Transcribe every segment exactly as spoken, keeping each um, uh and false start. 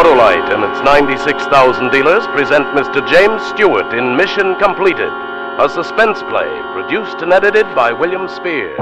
Autolite and its ninety-six thousand dealers present Mister James Stewart in Mission Completed, a suspense play produced and edited by William Spear.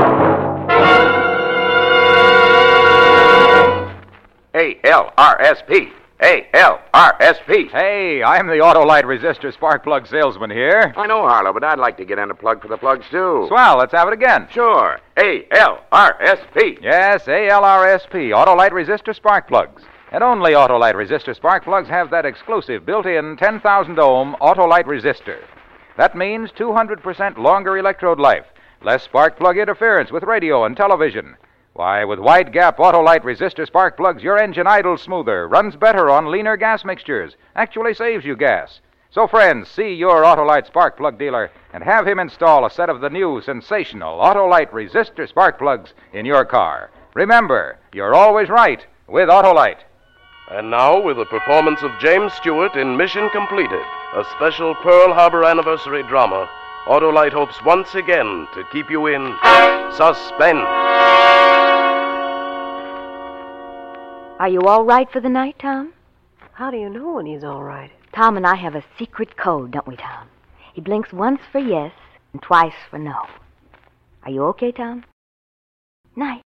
A L R S P. A L R S P. Hey, I'm the Autolite resistor spark plug salesman here. I know, Harlow, but I'd like to get in a plug for the plugs, too. Swell, let's have it again. Sure. A L R S P. Yes, A L R S P, Autolite resistor spark plugs. And only Autolite resistor spark plugs have that exclusive built-in ten thousand ohm Autolite resistor. That means two hundred percent longer electrode life, less spark plug interference with radio and television. Why, with wide-gap Autolite resistor spark plugs, your engine idles smoother, runs better on leaner gas mixtures, actually saves you gas. So, friends, see your Autolite spark plug dealer and have him install a set of the new sensational Autolite resistor spark plugs in your car. Remember, you're always right with Autolite. And now, with the performance of James Stewart in Mission Completed, a special Pearl Harbor anniversary drama, Autolite hopes once again to keep you in suspense. Are you all right for the night, Tom? How do you know when he's all right? Tom and I have a secret code, don't we, Tom? He blinks once for yes and twice for no. Are you okay, Tom? Night.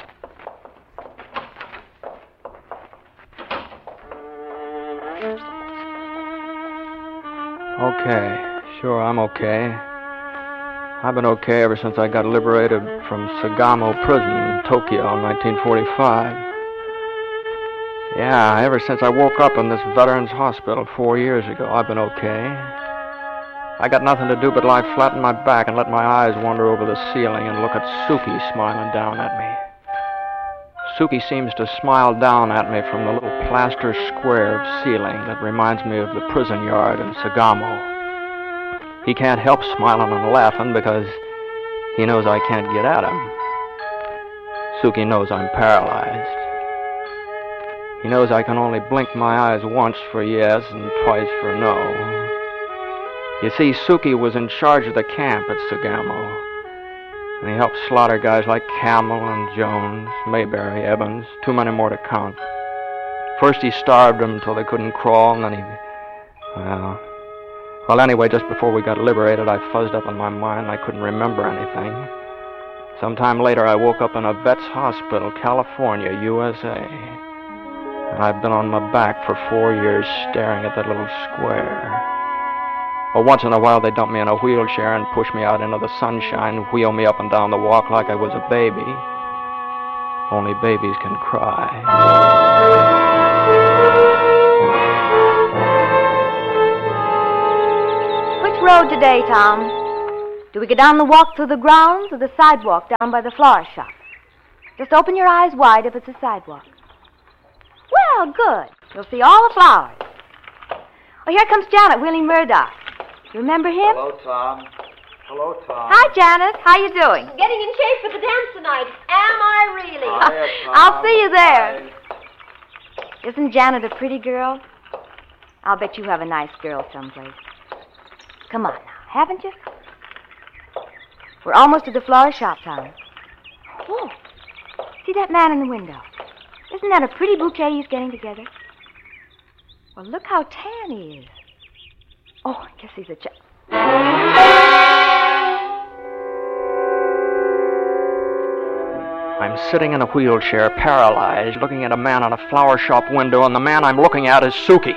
Okay, sure, I'm okay. I've been okay ever since I got liberated from Sagamo Prison in Tokyo in nineteen forty-five. Yeah, ever since I woke up in this Veterans Hospital four years ago, I've been okay. I got nothing to do but lie flat on my back and let my eyes wander over the ceiling and look at Suki smiling down at me. Suki seems to smile down at me from the little plaster square of ceiling that reminds me of the prison yard in Sagamo. He can't help smiling and laughing because he knows I can't get at him. Suki knows I'm paralyzed. He knows I can only blink my eyes once for yes and twice for no. You see, Suki was in charge of the camp at Sagamo, and he helped slaughter guys like Camel and Jones, Mayberry, Evans, too many more to count. First he starved them until they couldn't crawl, and then he... Well... Well, anyway, just before we got liberated, I fuzzed up in my mind and I couldn't remember anything. Sometime later, I woke up in a vet's hospital, California, U S A. And I've been on my back for four years staring at that little square. Well, once in a while they dump me in a wheelchair and push me out into the sunshine, wheel me up and down the walk like I was a baby. Only babies can cry. Which road today, Tom? Do we go down the walk through the grounds or the sidewalk down by the flower shop? Just open your eyes wide if it's a sidewalk. Well, good. You'll see all the flowers. Oh, here comes Janet wheeling Murdoch. You remember him? Hello, Tom. Hello, Tom. Hi, Janet. How you doing? Getting in shape for the dance tonight. Am I really? Hiya, Tom. I'll see you there. Hi. Isn't Janet a pretty girl? I'll bet you have a nice girl someplace. Come on now, haven't you? We're almost to the flower shop, Tom. Oh, see that man in the window? Isn't that a pretty bouquet he's getting together? Well, look how tan he is. Oh, I guess he's a ch... I'm sitting in a wheelchair, paralyzed, looking at a man in a flower shop window, and the man I'm looking at is Suki.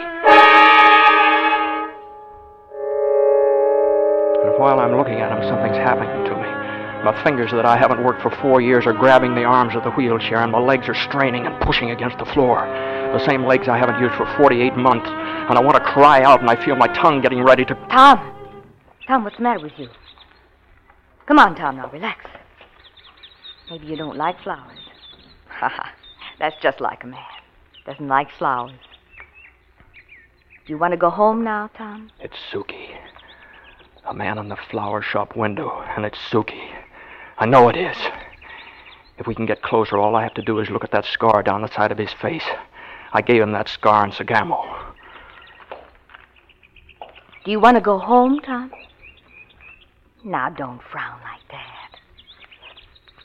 And while I'm looking at him, something's happening to me. My fingers that I haven't worked for four years are grabbing the arms of the wheelchair, and my legs are straining and pushing against the floor. The same legs I haven't used for forty-eight months. And I want to cry out, and I feel my tongue getting ready to... Tom! Tom, what's the matter with you? Come on, Tom, now, relax. Maybe you don't like flowers. Ha ha. That's just like a man. Doesn't like flowers. Do you want to go home now, Tom? It's Suki. A man in the flower shop window, and it's Suki. I know it is. If we can get closer, all I have to do is look at that scar down the side of his face. I gave him that scar in Sagamo. Do you want to go home, Tom? Now, don't frown like that.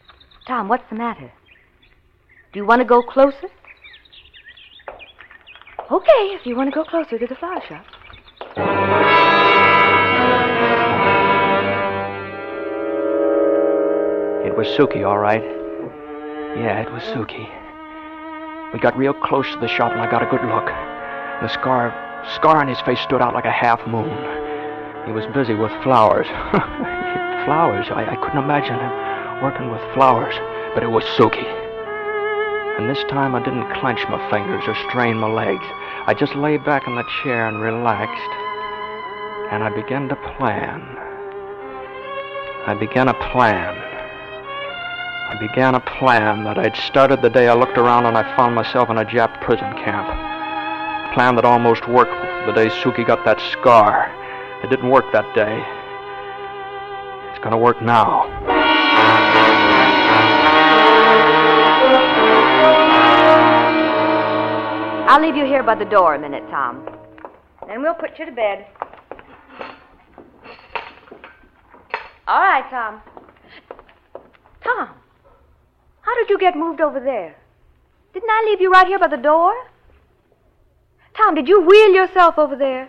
Tom, what's the matter? Do you want to go closer? Okay, if you want to go closer to the flower shop. It was Suki, all right. Yeah, it was Suki. We got real close to the shop, and I got a good look. The scar, scar on his face stood out like a half moon. He was busy with flowers. Flowers? I, I couldn't imagine him working with flowers, but it was Suki. And this time I didn't clench my fingers or strain my legs. I just lay back in the chair and relaxed. And I began to plan. I began a plan. I began a plan that I'd started the day I looked around and I found myself in a Jap prison camp. A plan that almost worked the day Suki got that scar. It didn't work that day. It's gonna work now. I'll leave you here by the door a minute, Tom. Then we'll put you to bed. All right, Tom. Tom, how did you get moved over there? Didn't I leave you right here by the door? Tom, did you wheel yourself over there?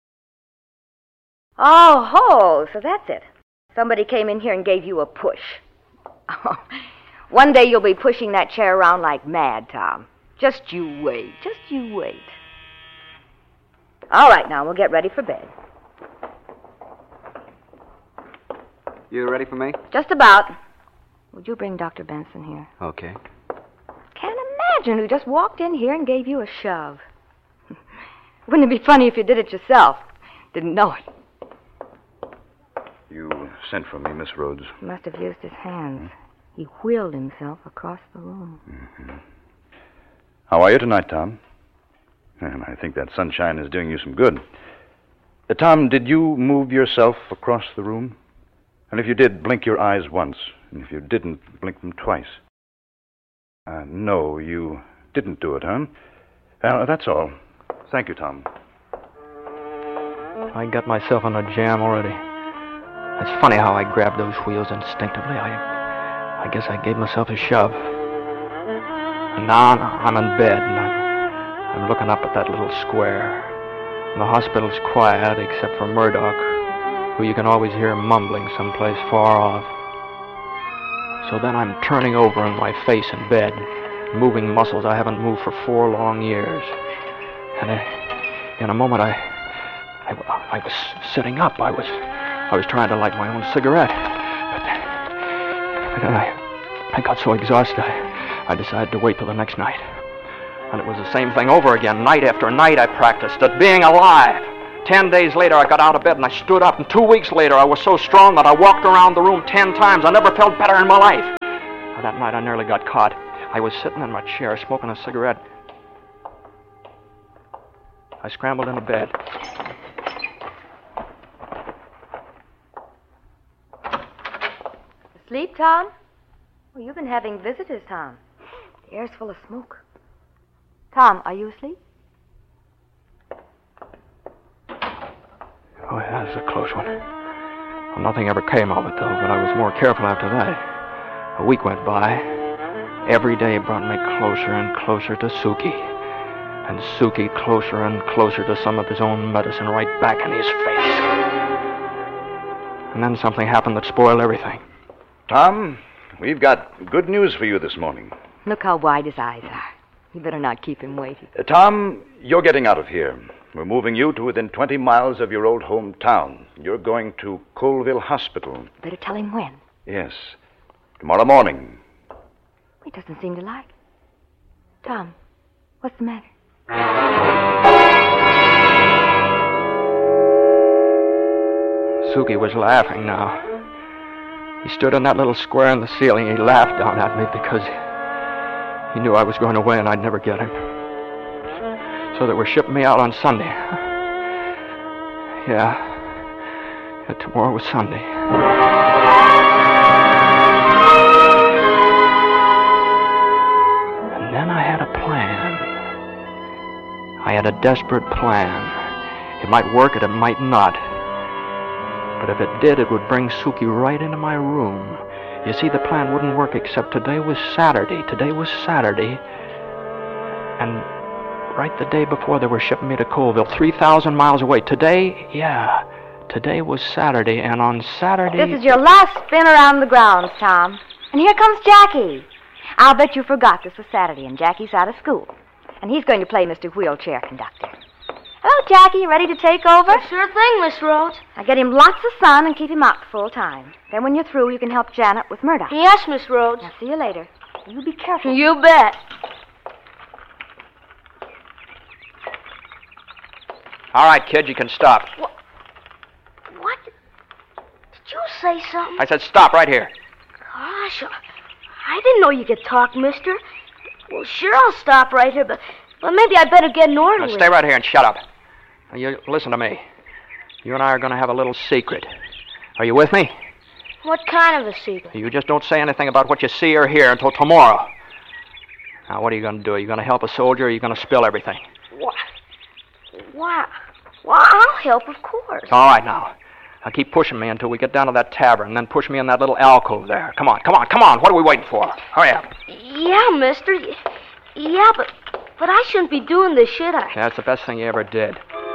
Oh, ho, so that's it. Somebody came in here and gave you a push. Oh, one day you'll be pushing that chair around like mad, Tom. Just you wait. Just you wait. All right, now, we'll get ready for bed. You ready for me? Just about. Would you bring Doctor Benson here? Okay. Can't imagine who just walked in here and gave you a shove. Wouldn't it be funny if you did it yourself? Didn't know it. You sent for me, Miss Rhodes. He must have used his hands. He wheeled himself across the room. Mm-hmm. How are you tonight, Tom? And I think that sunshine is doing you some good. Uh, Tom, did you move yourself across the room? And if you did, blink your eyes once. And if you didn't, blink them twice. Uh, no, you didn't do it, huh? Uh, that's all. Thank you, Tom. I got myself in a jam already. It's funny how I grabbed those wheels instinctively. I, I guess I gave myself a shove. And now I'm in bed, and I'm, I'm looking up at that little square. And the hospital's quiet, except for Murdoch, who you can always hear mumbling someplace far off. So then I'm turning over on my face in bed, moving muscles I haven't moved for four long years. And I, in a moment, I, I, I was sitting up. I was, I was trying to light my own cigarette, but, but then I, I got so exhausted, I, I decided to wait till the next night. And it was the same thing over again. Night after night, I practiced at being alive. Ten days later, I got out of bed and I stood up. And two weeks later, I was so strong that I walked around the room ten times. I never felt better in my life. Now, that night, I nearly got caught. I was sitting in my chair, smoking a cigarette. I scrambled into bed. Asleep, Tom? Well, you've been having visitors, Tom. The air's full of smoke. Tom, are you asleep? Oh, yeah, this is a close one. Well, nothing ever came of it, though, but I was more careful after that. A week went by. Every day brought me closer and closer to Suki. And Suki closer and closer to some of his own medicine right back in his face. And then something happened that spoiled everything. Tom, we've got good news for you this morning. Look how wide his eyes are. You better not keep him waiting. Uh, Tom, you're getting out of here. We're moving you to within twenty miles of your old hometown. You're going to Colville Hospital. Better tell him when. Yes. Tomorrow morning. He doesn't seem to like it. Tom, what's the matter? Suki was laughing now. He stood in that little square in the ceiling. He laughed down at me because he knew I was going away and I'd never get him. So they were shipping me out on Sunday. Yeah. Yeah, tomorrow was Sunday. And then I had a plan. I had a desperate plan. It might work and it might not. But if it did, it would bring Suki right into my room. You see, the plan wouldn't work except today was Saturday. Today was Saturday. And right the day before they were shipping me to Colville, three thousand miles away. Today, yeah, today was Saturday, and on Saturday... This is your last spin around the grounds, Tom. And here comes Jackie. I'll bet you forgot this was Saturday and Jackie's out of school. And he's going to play Mister Wheelchair Conductor. Hello, Jackie. Ready to take over? Sure thing, Miss Rhodes. Now get him lots of sun and keep him out full time. Then when you're through, you can help Janet with Murdoch. Yes, Miss Rhodes. Now see you later. You be careful. You bet. All right, kid, you can stop. What? What? Did you say something? I said stop right here. Gosh, I didn't know you could talk, mister. Well, sure, I'll stop right here, but, but maybe I better get an order. Now, stay right here and shut up. Now, you listen to me. You and I are going to have a little secret. Are you with me? What kind of a secret? You just don't say anything about what you see or hear until tomorrow. Now, what are you going to do? Are you going to help a soldier, or are you going to spill everything? What? Why? Well, I'll help, of course. All right, now. Now, keep pushing me until we get down to that tavern, and then push me in that little alcove there. Come on, come on, come on. What are we waiting for? Hurry up. Yeah, mister. Yeah, but but I shouldn't be doing this, should I? That's the best thing you ever did.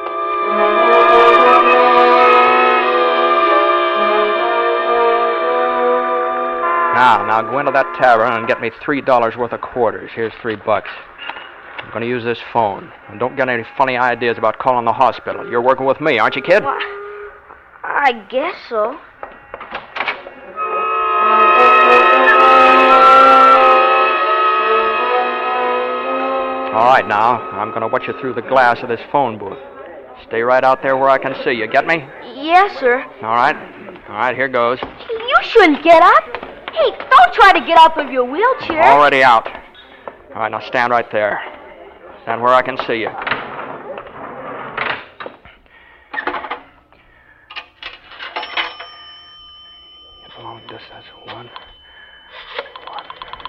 Now, now, go into that tavern and get me three dollars worth of quarters. Here's three bucks. I'm going to use this phone. And don't get any funny ideas about calling the hospital. You're working with me, aren't you, kid? Well, I guess so. All right, now. I'm going to watch you through the glass of this phone booth. Stay right out there where I can see you. Get me? Yes, sir. All right. All right, here goes. You shouldn't get up. Hey, don't try to get out of your wheelchair. Already out. All right, now stand right there. Stand where I can see you. Long distance. One. One.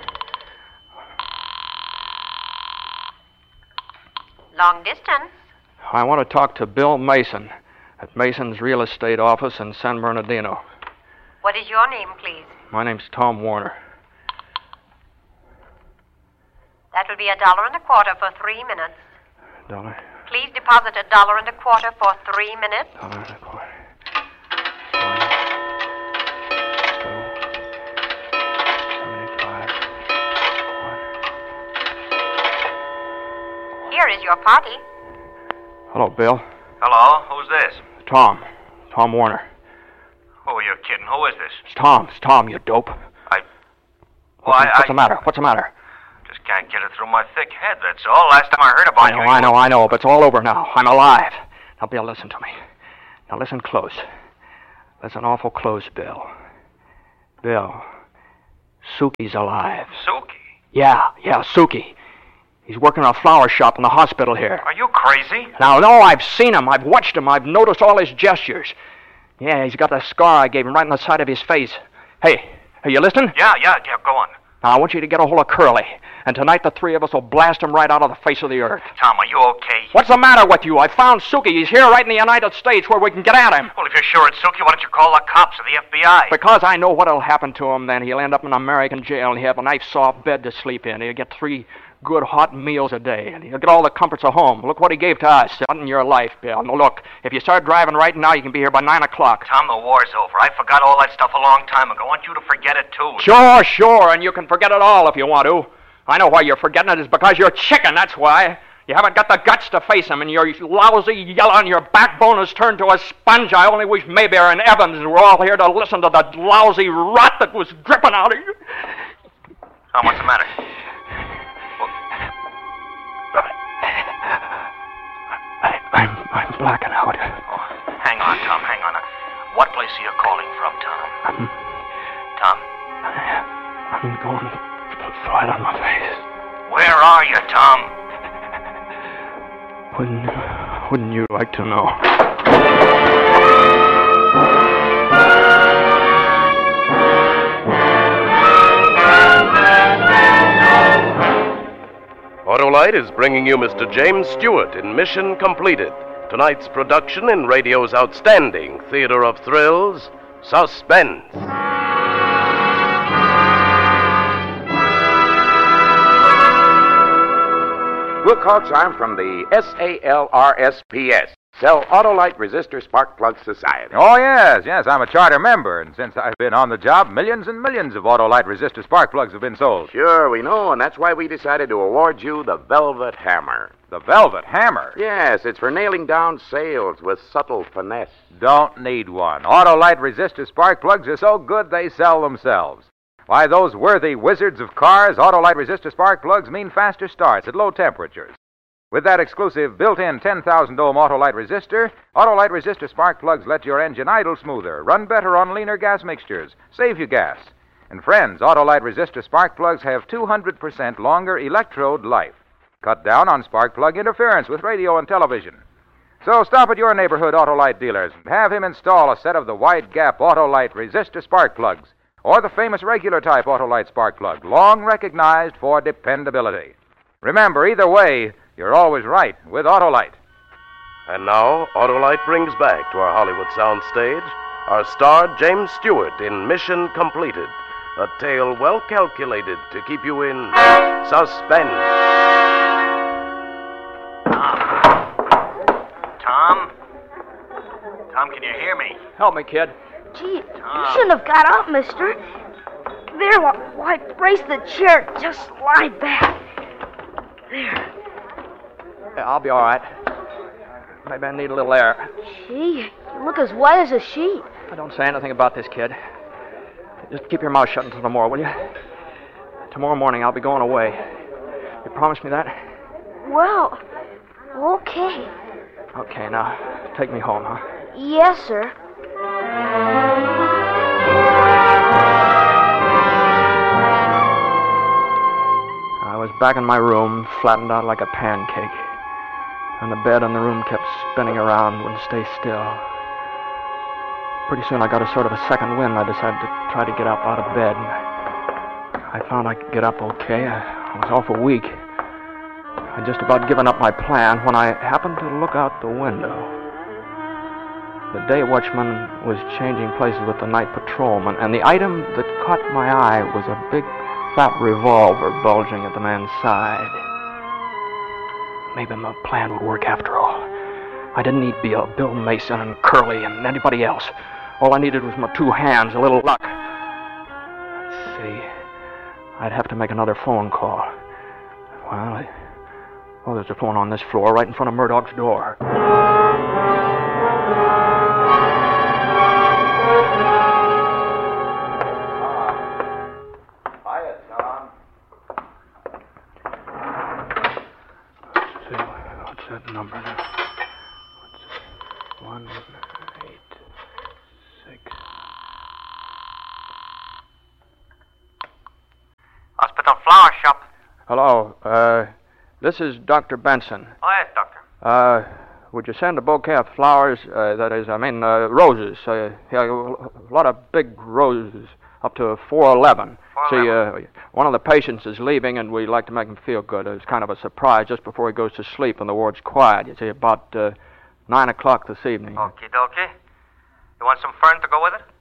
Long distance. I want to talk to Bill Mason at Mason's real estate office in San Bernardino. What is your name, please? My name's Tom Warner. That will be a dollar and a quarter for three minutes. Dollar? Please deposit a dollar and a quarter for three minutes. Dollar and a quarter. Here is your party. Hello, Bill. Hello, who's this? Tom. Tom Warner. Oh, you're kidding. Who is this? It's Tom. It's Tom, you dope. I... What's, Well, I, what's I... the matter? What's the matter? Just can't get it through my thick head, that's all. Last time I heard about I know, you... I know, I know, but it's all over now. I'm alive. Now, Bill, listen to me. Now, listen close. Listen awful close, Bill. Bill, Suki's alive. Suki? Yeah, yeah, Suki. He's working in a flower shop in the hospital here. Are you crazy? Now, no, I've seen him. I've watched him. I've noticed all his gestures. Yeah, he's got that scar I gave him right in the side of his face. Hey, are you listening? Yeah, yeah, yeah, go on. Now, I want you to get a hold of Curly. And tonight the three of us will blast him right out of the face of the earth. Tom, are you okay? What's the matter with you? I found Suki. He's here right in the United States where we can get at him. Well, if you're sure it's Suki, why don't you call the cops or the F B I? Because I know what'll happen to him then. He'll end up in an American jail and he'll have a nice soft bed to sleep in. He'll get three good hot meals a day, and he'll get all the comforts of home. Look what he gave to us. Not in your life, Bill. Now, look, if you start driving right now, you can be here by nine o'clock. Tom, the war's over. I forgot all that stuff a long time ago. I want you to forget it, too. Sure, sure, and you can forget it all if you want to. I know why you're forgetting it. It's because you're chicken, that's why. You haven't got the guts to face him, and your lousy yell on your backbone has turned to a sponge. I only wish Mayberry and Evans were all here to listen to the lousy rot that was dripping out of you. Tom, what's the matter? I, I'm, I'm blacking out. Oh, hang on, Tom, hang on. What place are you calling from, Tom? I'm, Tom? I, I'm going flat on my face. Where are you, Tom? Wouldn't, wouldn't you like to know? Autolite is bringing you Mister James Stewart in Mission Completed, tonight's production in radio's outstanding theater of thrills, Suspense. Wilcox. I'm from the S A L R S P S, Sell Autolite Resistor Spark Plug Society. Oh, yes, yes. I'm a charter member, and since I've been on the job, millions and millions of Autolite resistor spark plugs have been sold. Sure, we know, and that's why we decided to award you the Velvet Hammer. The Velvet Hammer? Yes, it's for nailing down sales with subtle finesse. Don't need one. Autolite resistor spark plugs are so good they sell themselves. Why, those worthy wizards of cars, Autolite resistor spark plugs mean faster starts at low temperatures. With that exclusive built-in ten thousand ohm Autolite resistor, Autolite resistor spark plugs let your engine idle smoother, run better on leaner gas mixtures, save you gas. And friends, Autolite resistor spark plugs have two hundred percent longer electrode life. Cut down on spark plug interference with radio and television. So stop at your neighborhood Autolite dealers and have him install a set of the wide-gap Autolite resistor spark plugs, or the famous regular type Autolite spark plug, long recognized for dependability. Remember, either way, you're always right with Autolite. And now, Autolite brings back to our Hollywood soundstage our star James Stewart in Mission Completed, a tale well calculated to keep you in suspense. Tom? Tom, can you hear me? Help me, kid. Gee, you shouldn't have got up, mister. There, why, why brace the chair. Just lie back. There. Yeah, I'll be all right. Maybe I need a little air. Gee, you look as white as a sheet. I don't say anything about this, kid. Just keep your mouth shut until tomorrow, will you? Tomorrow morning I'll be going away. You promise me that? Well, okay. Okay, now, take me home, huh? Yes, sir. I was back in my room, flattened out like a pancake. And the bed in the room kept spinning around, wouldn't stay still. Pretty soon I got a sort of a second wind. I decided to try to get up out of bed. I found I could get up okay. I, I was awful weak. I'd just about given up my plan when I happened to look out the window. The day watchman was changing places with the night patrolman, and the item that caught my eye was a big, fat revolver bulging at the man's side. Maybe my plan would work after all. I didn't need to be a Bill Mason and Curly and anybody else. All I needed was my two hands, a little luck. Let's see. I'd have to make another phone call. Well, I... Oh, there's a phone on this floor right in front of Murdoch's door. Hiya, Tom. Let's see, what's that number now? What's it? One, eight, six. Hospital Flower Shop. Hello, uh... this is Doctor Benson. Oh, yes, doctor. Uh, would you send a bouquet of flowers? Uh, that is, I mean, uh, roses. Uh, yeah, a lot of big roses, up to four eleven. See, uh, one of the patients is leaving, and we'd like to make him feel good. It's kind of a surprise just before he goes to sleep, and the ward's quiet. You see, about uh, nine o'clock this evening. Okie dokie. You want some fern to go with it?